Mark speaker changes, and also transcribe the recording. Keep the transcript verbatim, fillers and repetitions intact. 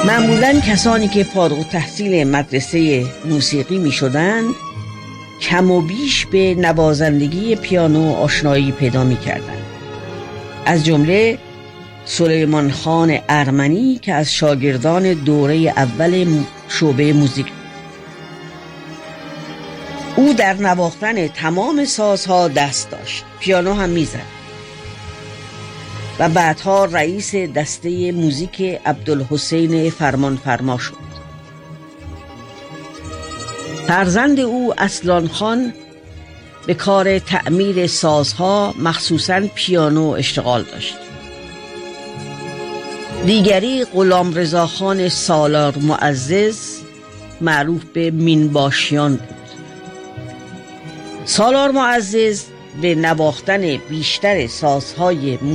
Speaker 1: معمولاً کسانی که فارغ التحصیل مدرسه موسیقی می شدند کم و بیش به نوازندگی پیانو آشنایی پیدا می کردند. از جمله سلیمان خان ارمنی که از شاگردان دوره اول شعبه موزیک. او در نواختن تمام سازها دست داشت، پیانو هم میزد و بعدها رئیس دسته موزیک عبدالحسین فرمانفرما شد. فرزند او اصلان خان به کار تعمیر سازها مخصوصاً پیانو اشتغال داشت. دیگری غلام رضا خان سالار معزز معروف به مینباشیان بود. سالار معزز به نواختن بیشتر سازهای